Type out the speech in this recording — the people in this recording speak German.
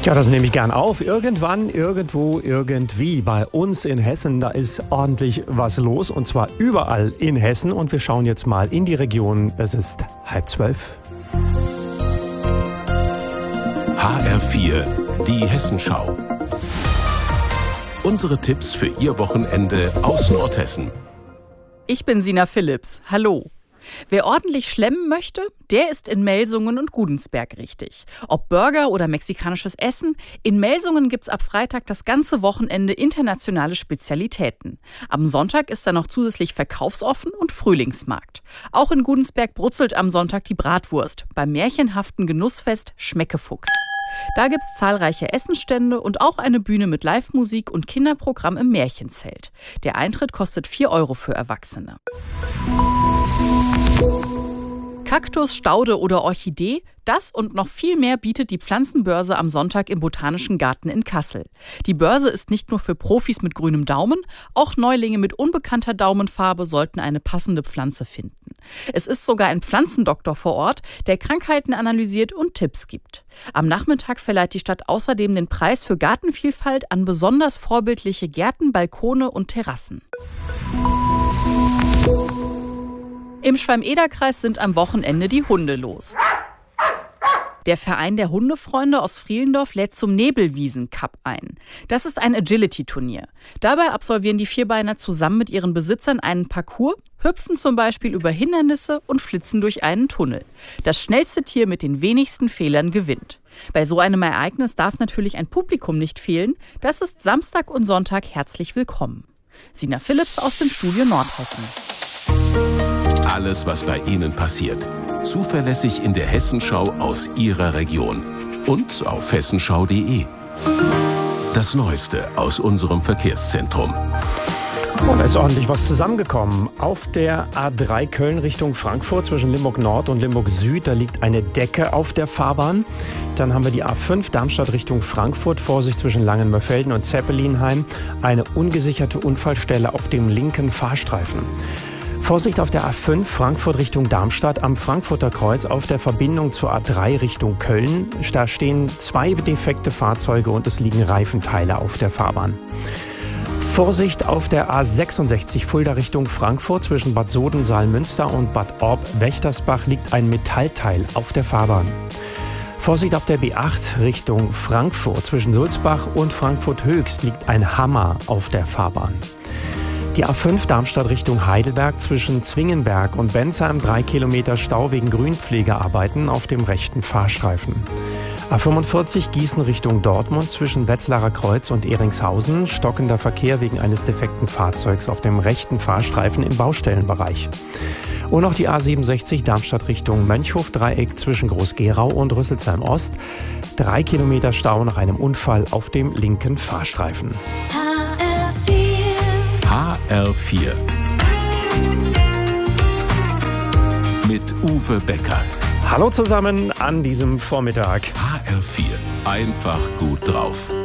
Ja, das nehme ich gern auf. Irgendwann, irgendwo, irgendwie. Bei uns in Hessen, da ist ordentlich was los. Und zwar überall in Hessen. Und wir schauen jetzt mal in die Region. Es ist 11:30. HR4, die Hessenschau. Unsere Tipps für Ihr Wochenende aus Nordhessen. Ich bin Sina Philipps. Hallo. Wer ordentlich schlemmen möchte, der ist in Melsungen und Gudensberg richtig. Ob Burger oder mexikanisches Essen, in Melsungen gibt's ab Freitag das ganze Wochenende internationale Spezialitäten. Am Sonntag ist da noch zusätzlich verkaufsoffen und Frühlingsmarkt. Auch in Gudensberg brutzelt am Sonntag die Bratwurst beim märchenhaften Genussfest Schmeckefuchs. Da gibt's zahlreiche Essenstände und auch eine Bühne mit Live-Musik und Kinderprogramm im Märchenzelt. Der Eintritt kostet 4 € für Erwachsene. Kaktus, Staude oder Orchidee, das und noch viel mehr bietet die Pflanzenbörse am Sonntag im Botanischen Garten in Kassel. Die Börse ist nicht nur für Profis mit grünem Daumen, auch Neulinge mit unbekannter Daumenfarbe sollten eine passende Pflanze finden. Es ist sogar ein Pflanzendoktor vor Ort, der Krankheiten analysiert und Tipps gibt. Am Nachmittag verleiht die Stadt außerdem den Preis für Gartenvielfalt an besonders vorbildliche Gärten, Balkone und Terrassen. Im Schwalm-Eder-Kreis sind am Wochenende die Hunde los. Der Verein der Hundefreunde aus Frielendorf lädt zum Nebelwiesen-Cup ein. Das ist ein Agility-Turnier. Dabei absolvieren die Vierbeiner zusammen mit ihren Besitzern einen Parcours, hüpfen zum Beispiel über Hindernisse und flitzen durch einen Tunnel. Das schnellste Tier mit den wenigsten Fehlern gewinnt. Bei so einem Ereignis darf natürlich ein Publikum nicht fehlen. Das ist Samstag und Sonntag herzlich willkommen. Sina Philipps aus dem Studio Nordhessen. Alles, was bei Ihnen passiert. Zuverlässig in der Hessenschau aus Ihrer Region. Und auf hessenschau.de. Das Neueste aus unserem Verkehrszentrum. Und da ist ordentlich was zusammengekommen. Auf der A3 Köln Richtung Frankfurt zwischen Limburg Nord und Limburg Süd, da liegt eine Decke auf der Fahrbahn. Dann haben wir die A5 Darmstadt Richtung Frankfurt, Vorsicht zwischen Langenmörfelden und Zeppelinheim. Eine ungesicherte Unfallstelle auf dem linken Fahrstreifen. Vorsicht auf der A5 Frankfurt Richtung Darmstadt am Frankfurter Kreuz auf der Verbindung zur A3 Richtung Köln. Da stehen 2 defekte Fahrzeuge und es liegen Reifenteile auf der Fahrbahn. Vorsicht auf der A66 Fulda Richtung Frankfurt zwischen Bad Soden, Saalmünster und Bad Orb-Wächtersbach liegt ein Metallteil auf der Fahrbahn. Vorsicht auf der B8 Richtung Frankfurt zwischen Sulzbach und Frankfurt Höchst liegt ein Hammer auf der Fahrbahn. Die A5 Darmstadt Richtung Heidelberg zwischen Zwingenberg und Bensheim 3 Kilometer Stau wegen Grünpflegearbeiten auf dem rechten Fahrstreifen. A45 Gießen Richtung Dortmund zwischen Wetzlarer Kreuz und Ehringshausen, stockender Verkehr wegen eines defekten Fahrzeugs auf dem rechten Fahrstreifen im Baustellenbereich. Und noch die A67 Darmstadt Richtung Mönchhof-Dreieck zwischen Groß-Gerau und Rüsselsheim Ost, 3 Kilometer Stau nach einem Unfall auf dem linken Fahrstreifen. HR4 mit Uwe Becker. Hallo zusammen an diesem Vormittag. HR4, einfach gut drauf.